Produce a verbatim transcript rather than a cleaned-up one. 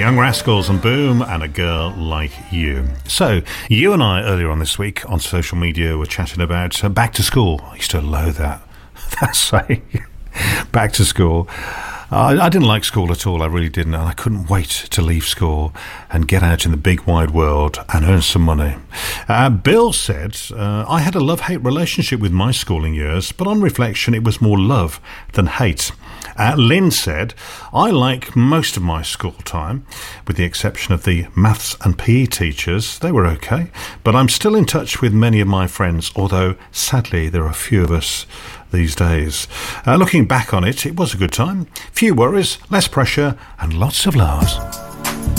Young Rascals and Boom and A Girl Like You. So, you and I earlier on this week on social media were chatting about uh, back to school. I used to loathe that. That saying. Back to school. Uh, I didn't like school at all, I really didn't, and I couldn't wait to leave school and get out in the big wide world and earn some money. Uh, Bill said, uh, I had a love-hate relationship with my schooling years, but on reflection it was more love than hate. Uh, Lynn said, I like most of my school time, with the exception of the maths and P E teachers. They were okay, but I'm still in touch with many of my friends, although sadly there are a few of us these days. Uh, looking back on it, it was a good time. Few worries, less pressure, and lots of laughs.